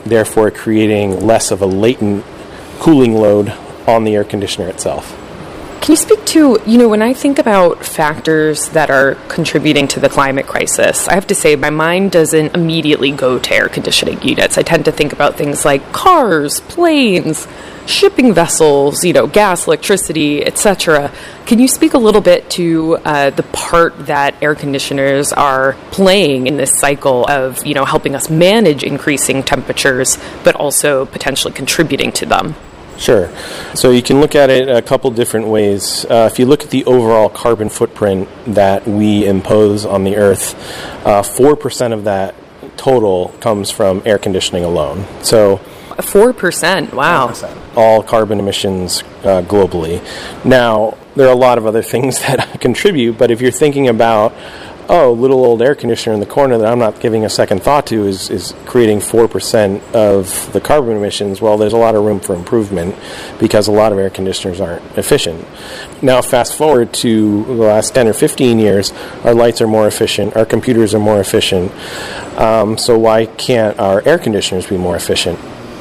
therefore creating less of a latent cooling load on the air conditioner itself. Can you speak to, when I think about factors that are contributing to the climate crisis, I have to say my mind doesn't immediately go to air conditioning units. I tend to think about things like cars, planes, shipping vessels, gas, electricity, etc. Can you speak a little bit to the part that air conditioners are playing in this cycle of, helping us manage increasing temperatures, but also potentially contributing to them? Sure. So you can look at it a couple different ways. If you look at the overall carbon footprint that we impose on the Earth, 4% of that total comes from air conditioning alone. So 4%, wow. 4%. All carbon emissions globally. Now, there are a lot of other things that contribute, but if you're thinking about, little old air conditioner in the corner that I'm not giving a second thought to is creating 4% of the carbon emissions, well, there's a lot of room for improvement because a lot of air conditioners aren't efficient. Now, fast forward to the last 10 or 15 years, our lights are more efficient, our computers are more efficient, so why can't our air conditioners be more efficient?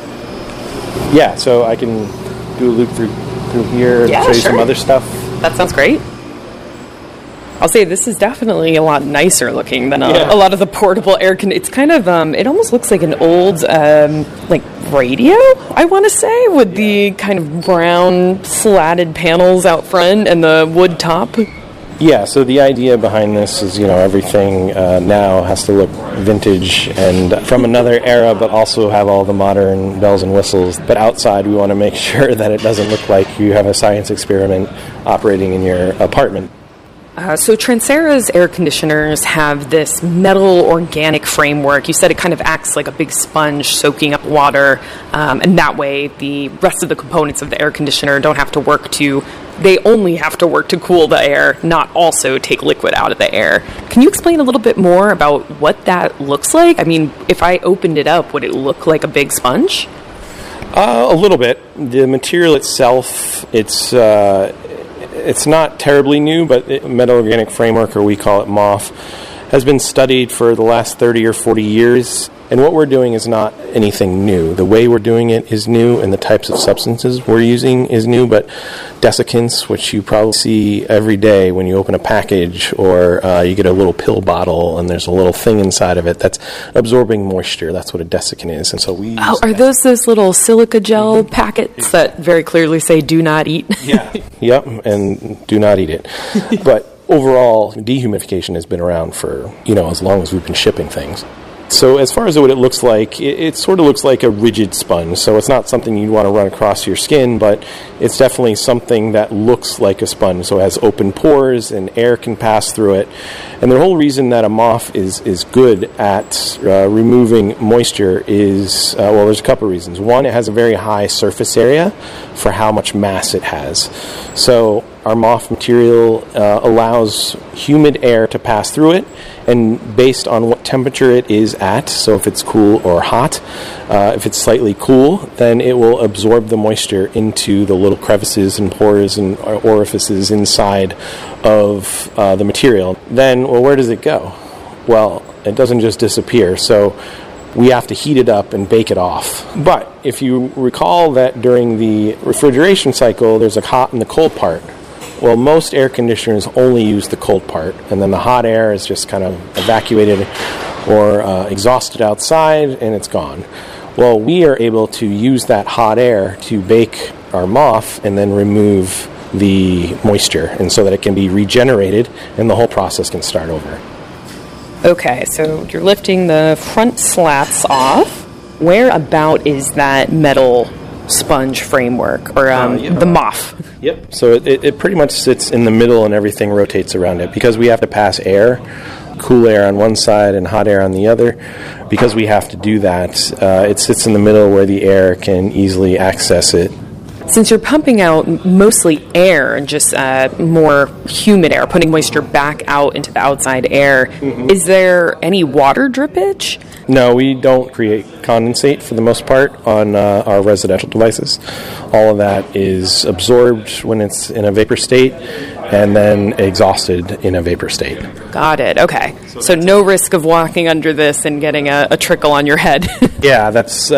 Yeah, so I can do a loop through here and show you some other stuff. That sounds great. I'll say this is definitely a lot nicer looking than a lot of the portable air conditioning. It's kind of, it almost looks like an old, radio, I want to say, with the kind of brown slatted panels out front and the wood top. Yeah, so the idea behind this is, everything now has to look vintage and from another era, but also have all the modern bells and whistles. But outside, we want to make sure that it doesn't look like you have a science experiment operating in your apartment. So Transera's air conditioners have this metal organic framework. You said it kind of acts like a big sponge soaking up water, and that way the rest of the components of the air conditioner don't have to work they only have to work to cool the air, not also take liquid out of the air. Can you explain a little bit more about what that looks like? I mean, if I opened it up, would it look like a big sponge? A little bit. The material itself, it's not terribly new, but metal organic framework, or we call it MOF, has been studied for the last 30 or 40 years. And what we're doing is not anything new. The way we're doing it is new, and the types of substances we're using is new, but desiccants, which you probably see every day when you open a package, or you get a little pill bottle and there's a little thing inside of it that's absorbing moisture. That's what a desiccant is. And so we use are those little silica gel packets that very clearly say do not eat? Yeah. Yep, and do not eat it. But overall, dehumidification has been around for, as long as we've been shipping things. So as far as what it looks like, it sort of looks like a rigid sponge. So it's not something you want to run across your skin, but it's definitely something that looks like a sponge. So it has open pores and air can pass through it. And the whole reason that a MOF is good at removing moisture is, there's a couple of reasons. One, it has a very high surface area for how much mass it has. So our MOF material allows humid air to pass through it, and based on what temperature it is at, so if it's cool or hot, if it's slightly cool, then it will absorb the moisture into the little crevices and pores and orifices inside of the material. Then, where does it go? Well, it doesn't just disappear, so we have to heat it up and bake it off. But if you recall that during the refrigeration cycle, there's a hot and the cold part. Well, most air conditioners only use the cold part, and then the hot air is just kind of evacuated or exhausted outside, and it's gone. Well, we are able to use that hot air to bake our MOF and then remove the moisture, and so that it can be regenerated and the whole process can start over. Okay, so you're lifting the front slats off. Where about is that metal sponge framework, or the MOF? Yep. So it pretty much sits in the middle and everything rotates around it. Because we have to pass air, cool air on one side and hot air on the other, because we have to do that, it sits in the middle where the air can easily access it. Since you're pumping out mostly air and just more humid air, putting moisture back out into the outside air, is there any water drippage? No, we don't create condensate for the most part on our residential devices. All of that is absorbed when it's in a vapor state and then exhausted in a vapor state. Got it. Okay. So no risk of walking under this and getting a trickle on your head. Yeah, that's